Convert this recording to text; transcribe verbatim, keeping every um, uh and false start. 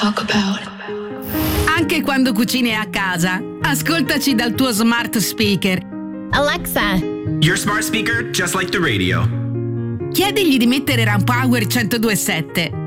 Talk about. Anche quando cucini a casa, ascoltaci dal tuo smart speaker. Alexa, your smart speaker just like the radio. Chiedigli di mettere Rampower centodue e sette.